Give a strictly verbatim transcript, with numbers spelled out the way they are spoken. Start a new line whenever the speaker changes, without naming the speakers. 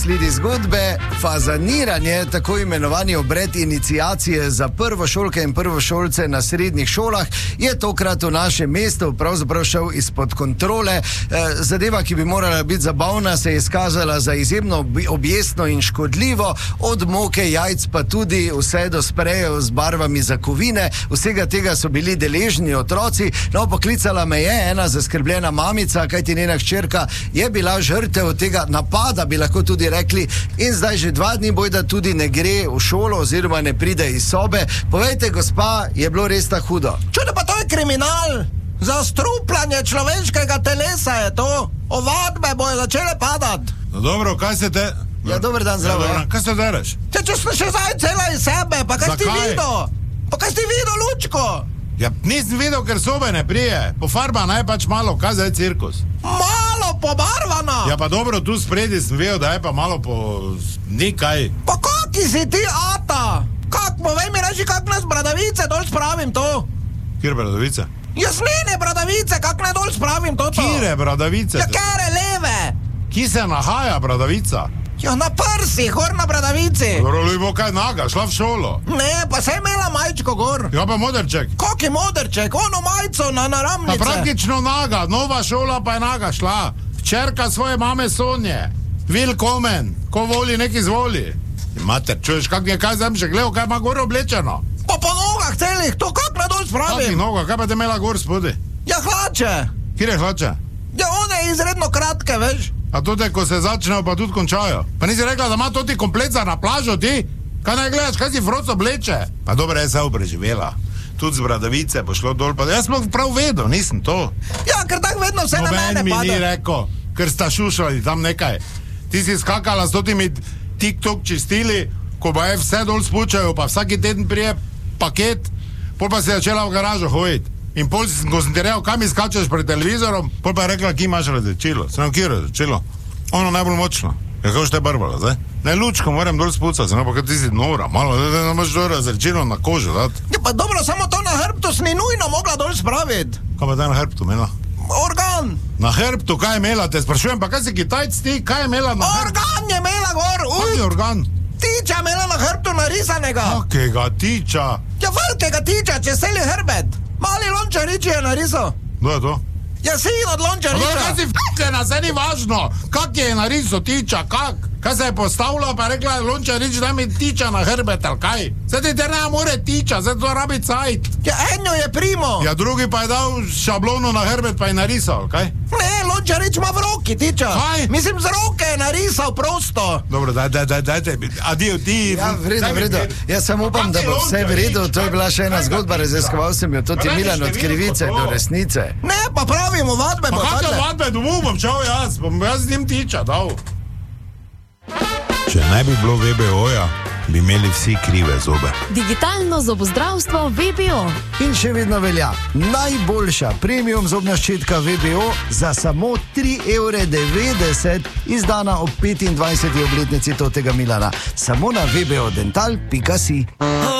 Sledi zgodbe, fazaniranje, tako imenovani obred iniciacije za prvošolke in prvošolce na srednjih šolah, je tokrat v našem mestu pravzaprav šel izpod kontrole. Zadeva, ki bi morala biti zabavna, se je izkazala za izjemno objestno in škodljivo, od moke, jajc pa tudi vse do sprejev z barvami za kovine. Vsega tega so bili deležni otroci. No, poklicala me je ena zaskrbljena mamica, kajti njena hčerka je bila žrtev tega napada, bi lahko tudi rekli, in zdaj že dva dni bojda tudi ne gre v šolo oziroma ne pride iz sobe. Povejte, gospa, je bilo res tako hudo?
Čude, pa to je kriminal! Zastrupljanje človeškega telesa je to! Ovadbe bojo začele padati!
No dobro, kaj se te...
Ja, dober dan, zdravo.
Ja, kaj se dereš?
Če, če smo še zdaj cela iz sebe, pa kaj si videl? Pa kaj si videl, Lučko?
Ja, nisem videl, ker sobe ne prije. Pofarba naj pač malo, kaj zdaj cirkus?
Malo pobarvana!
Ja, pa dobro, tu spredi sem vedel, da je pa malo po... nikaj.
Pa kaki si ti, ata? Kak, povej mi reči, kak nas bradavice dol spravim to?
Kjer bradavice?
Jasmine bradavice, kak ne dol spravim to to?
Kjere bradavice?
Ja, kere leve!
Ki se nahaja bradavica?
Ja, na prsi, gor na bradavici.
Dobro, ljubo, kaj naga, šla v šolo?
Ne, pa se je imela majčko gor.
Ja, pa modrček.
Kak je modrček? Ono majco na naramnice.
Pa praktično naga, nova šola pa je naga šla. Včerka svoje mame Sonje. Willkommen, ko voli, nek izvoli. Mater, čuješ, kak je, kaj sem še gledal, kaj ima gor oblečeno?
Pa po nogah celih, to kak ne dol spravim?
Kakih nogah, kaj pa te imela gor spodi?
Ja, hlače.
Kjer je hlače?
Ja, one izredno kratke, veš.
A tudi, ko se začnejo, pa tudi končajo. Pa nisi rekla, da ima to ti komplet za na plažo, ti? Kaj naj gledaš, kaj si froco bleče? Pa dobro, jaz sem preživela. Tudi z bradavice bo šlo dol, pa jaz sem prav vedel, nisem to.
Ja, ker tak vedno vse na mene pade.
Noben mi ni rekel, ker sta šušali tam nekaj. Ti si skakala s totimi TikTok čistili, ko pa je vse dol spučajo, pa vsaki teden prije paket, pol pa si začela v garažo hoditi. In pol si sem koncentriral, kam izkačeš pred televizorom, pol pa je rekla, ki imaš različilo. Se nam kje različilo? Ono najbolj močno. Ja, kako šte barvala, zdaj? Ne, Lučko, moram dol spucati, no, pa kaj ti si nora, malo, da ne imaš dol različilo na kožo, dat.
Ja, pa dobro, samo to na hrbtu si ni nujno mogla dol spraviti.
Kaj pa te na hrbtu imela?
Organ.
Na hrbtu, kaj je imela, te sprašujem, pa kaj si Kitajc ti, kaj je imela na hrbtu?
Organ je imela gor, uj!
Kak je organ?
Tiča imela na hrbtu narisanega.
Kakega tiča?
Ja, velikega tiča, če seli hrbet. Mali Lončarič je narisal.
Kdo je to?
Ja, sin od Lončariča.
Pa kaj si f***ena, se ni važno. Kak je narisal tiča, kak? Kaj se je postavila, pa rekla Lončarič, da mi tiča na hrbet, ali kaj? Se ti te ne more tiča, se to rabi cajt.
Ja, eno je primo.
Ja, drugi pa je dal šablono na hrbet, pa je narisal, kaj?
Ne, Lončarič ima v roki tiča.
Kaj?
Mislim, z roke je narisal prosto.
Dobro, daj, daj, daj, dajte, adio, ti...
Ja, vredo, vredo. Jaz sem upam, da bo vse vredo, to je bila še ena zgodba, raziskoval sem jo, to ti Milan od krivice do resnice.
Ne, pa pravimo, vadbe bo
padle. Pa kakve vadbe, domov bom čal jaz, bom jaz z njim tiča dal. Če ne bi bilo V B O-ja, bi imeli vsi krive zobe.
Digitalno zobozdravstvo V B O.
In še vedno velja najboljša premium zobna ščetka V B O za samo tri evre devetdeset, izdana ob petindvajseti obletnici totega Milana. Samo na v b o dental pika si.